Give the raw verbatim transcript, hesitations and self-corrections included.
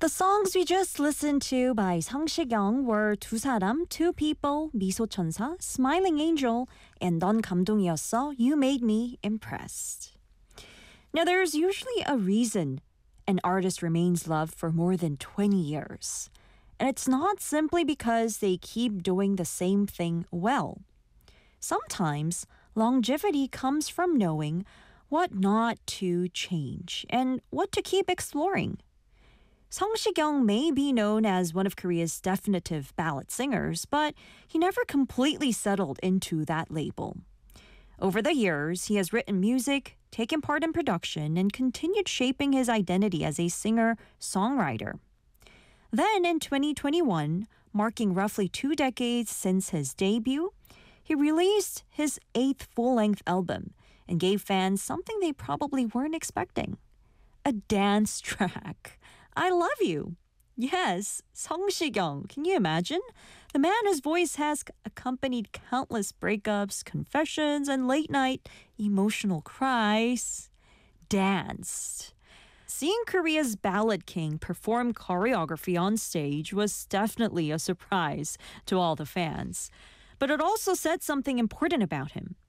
The songs we just listened to by Song Shik-young were 두 사람, Two People, 미소천사, Smiling Angel, and 넌 감동이었어, You Made Me Impressed. Now there's usually a reason an artist remains loved for more than twenty years. And it's not simply because they keep doing the same thing well. Sometimes longevity comes from knowing what not to change and what to keep exploring. Song Shik-young may be known as one of Korea's definitive ballad singers, but he never completely settled into that label. Over the years, he has written music, taken part in production, and continued shaping his identity as a singer-songwriter. Then in twenty twenty-one, marking roughly two decades since his debut, he released his eighth full-length album and gave fans something they probably weren't expecting: a dance track. I Love You. Yes, Song Shik-young. Can you imagine? The man whose voice has accompanied countless breakups, confessions, and late-night emotional cries danced. Seeing Korea's ballad king perform choreography on stage was definitely a surprise to all the fans. But it also said something important about him.